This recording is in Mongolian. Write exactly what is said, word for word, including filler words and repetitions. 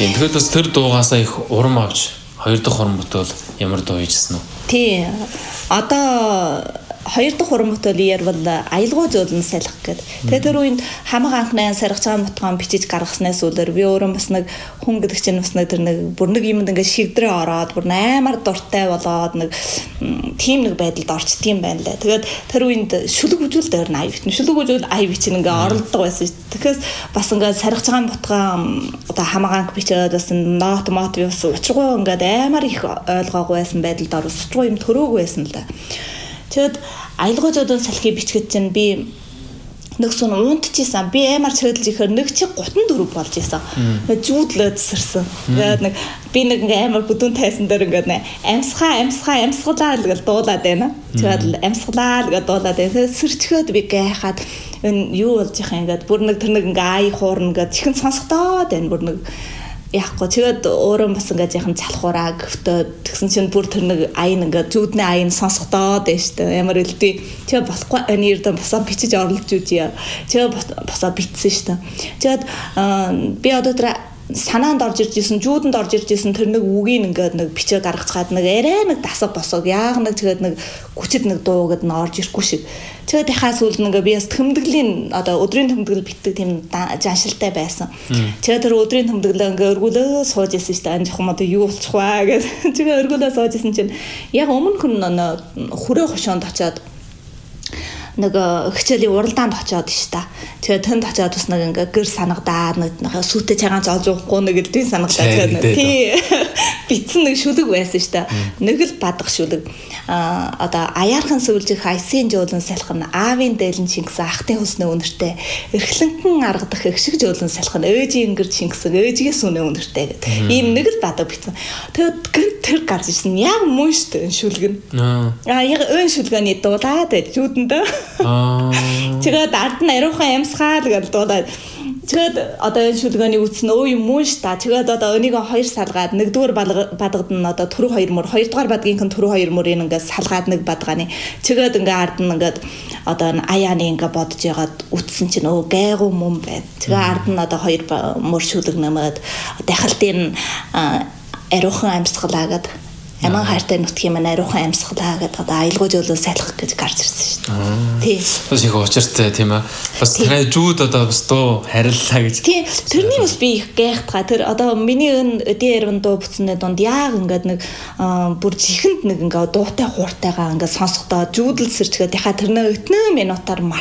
Тийм тэгэхээр бас тэр дуугаасаа их урам авч хоёр дахь уран бүтээл ямар дуу хийжсэн үү? Тий. Одоо хоёр дахь уран бүтээлийн бол аялгау зөөлөн салхи гэдэг. Тэгээ тэр үед хамаг анхны сархиж байгаа мутгаан бичиж гаргаснаас үлээр би өөрөө бас нэг хүн гэдэг чинь бас нэг тэр нэг бүр нэг юмд ингээд шигдрээ ороод бүр амар дуртай болоод нэг тийм нэг байдалд орчдөг юм байна лээ. Тэгээд тэр үед шүлэг үзүүл дээр аяа битэн. Шүлэг үзүүл аяа бичин ингээд оролдог байсан шүү дээ. Тэгэхээр бас ингээд сархиж байгаа мутгаан одоо хамаг анх бичээд бас нот мот бас учиргүй ингээд амар их ойлгоогүй байсан байдалд орсон. Учиргүй юм төрөөгүй байсан л да. Тэгэд аялгау зөөлөн салхи бичгэд чинь би нэг сүн унтчихсан. Би амар чирэлж ихээр нэг чи гутан дөрөв болж исэн. Жүүдлээд сэрсэн. Тэгээд нэг би нэг ингээ амар бүдүүн тайсан дээр ингээ амсгаа амсгаа амсгалаа л гэл дуулаад байна. Тэгээд амсгалаа л гэл дуулаад байна. Тэгээд сэрчгээд би гайхаад энэ юу болж их ингээд бүр нэг тэр нэг ингээ ай хуурна гэдэг чихэн сонсохдоод байна. Бүр нэг яахгүй тэгээд өөрөө бас ингээд яхан залхуураа гэвтөө тэгсэн чинь бүр тэр нэг айн ингээд зүудний айн сонсохдоод байна шүү дээ. Ямар үлдээ. Тэгээ болохгүй энэ эрдэн босоо бичиж орлож үгүй. Тэгээ босоо битсэн шүү дээ. Тэгээд би одоо тэр санаанд орж ирж исэн, жүүдэнд орж ирж исэн тэр нэг үгийг ингээд нэг бичээ гаргацгаад нэг арай нэг дасаг босог яг нэг тэгээд нэг хүчит нэг дуу гэд нэг орж ирэхгүй шиг. Тэгээд яхаа сүүл нэг би бас тэмдэглэлийн одоо өдрийн тэмдэглэл битдэг тийм жаншилтай байсан. Тэгээд тэр өдрийн тэмдэглэл ингээд өргөлөө сууж исэн шүү дээ. Ань жоохон одоо юу болчих вэ гэж. Тэгээд өргөлөө сууж исэн чинь яг өмнөх нь хүрээ хошоонд очиод нэг хичээлийн уралдаанд очиод шүү дээ. Тэгээд тэнд очиод бас нэг ингээ гэр санагдаад нэг сүтэ цагаан зоож уухгүй нэг л тийм санагдаад тэгээд тий битсэн нэг шүлэг байсан шүү дээ. Нэг л бадах шүлэг. А одоо аяархан сүлжих айсын жуулан салхин аавын дээлэн шингэсэн ахтын хөснөө өнөртэй эрхлэнхэн аргадах эгшиг жуулан салхин өөжийн гэр шингэсэн өөжигээс үнэ өнөртэй гэдэг. Ийм нэг л бадаг битсэн. Тэгээд тэр гарч ирсэн яг мөн шүү дээ шүлэг нь. Аа яг өн шүлгэний дуулаад байж зүудэндээ. Аа. Тэгээд ард нь ариухан амсгаал гэж дуулаад. Тэгээд одоо энэ шүлгээний үтс нь өө юм мөн ш та. Тэгээд одоо энийг хоёр салгаад нэгдүгээр бадгад нь одоо түрүү хоёр мөр, хоёрдугаар бадгийнх нь түрүү хоёр мөрийг ингээд салгаад нэг бадгааны. Тэгээд ингээд ард нь ингээд одоо аяаны ингээд бодож ягаад үтсэн чинь өө гайгүй мөн байд. Тэгээд ард нь одоо хоёр мөр шүлэг нэмээд дахилтын ариухан амсгалаа гэдэг. Аман хайртай нутгийн маань ариухан амьсгалаа гэдэг одоо аялгау зөөлөн салхах гэж гарч ирсэн шүү дээ. Тийм. Бас их учиртай тийм аа. Бас танай жүүд одоо бас дуу хариллаа гэж. Тийм. Тэрний бас би их гайхтгаа. Тэр одоо миний ön дээр дуу бүтсэний донд яг ингээд нэг бүр чихэнд нэг ингээд дуутай хууртайгаа ингээд сонсохдоо жүүдэл сэрчгээд яхаа тэрнээ өтнөө минутаар